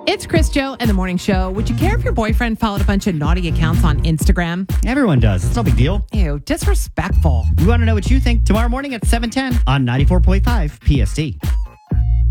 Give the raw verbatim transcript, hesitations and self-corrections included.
It's Chris Joe and the Morning Show. Would you care if your boyfriend followed a bunch of naughty accounts on Instagram? Everyone does. It's no big deal. Ew, disrespectful. We want to know what you think tomorrow morning at seven ten on ninety-four point five P S T.